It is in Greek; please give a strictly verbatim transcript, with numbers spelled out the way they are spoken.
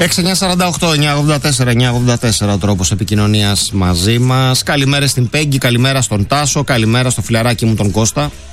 έξι εννιά τέσσερα οκτώ εννιά ογδόντα τέσσερα εννιά ογδόντα τέσσερα ο τρόπος επικοινωνίας μαζί μας. Καλημέρα στην Πέγγι, καλημέρα στον Τάσο, καλημέρα στο φιλαράκι μου τον Κώστα.